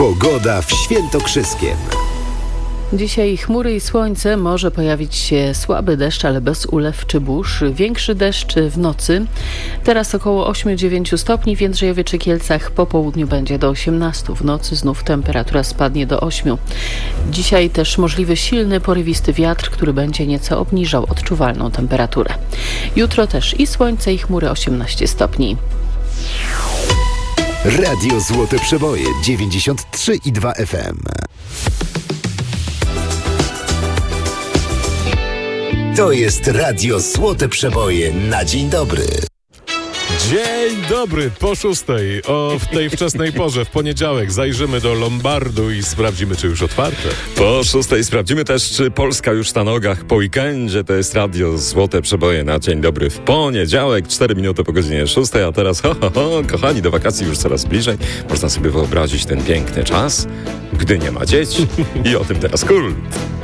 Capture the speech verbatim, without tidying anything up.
Pogoda w Świętokrzyskiem. Dzisiaj chmury i słońce, może pojawić się słaby deszcz, ale bez ulew czy burz. Większy deszcz w nocy. Teraz około osiem do dziewięciu stopni, w Jędrzejowie czy Kielcach po południu będzie do osiemnastu. W nocy znów temperatura spadnie do ośmiu. Dzisiaj też możliwy silny, porywisty wiatr, który będzie nieco obniżał odczuwalną temperaturę. Jutro też i słońce, i chmury, osiemnaście stopni. Radio Złote Przeboje dziewięćdziesiąt trzy i dwa F M. To jest Radio Złote Przeboje na dzień dobry. Dzień dobry, po szóstej, o w tej wczesnej porze, w poniedziałek zajrzymy do Lombardu i sprawdzimy, czy już otwarte. Po szóstej sprawdzimy też, czy Polska już na nogach po weekendzie. To jest Radio Złote Przeboje na dzień dobry w poniedziałek, cztery minuty po godzinie szóstej, a teraz ho, ho, ho, kochani, do wakacji już coraz bliżej. Można sobie wyobrazić ten piękny czas, gdy nie ma dzieci i o tym teraz Kult.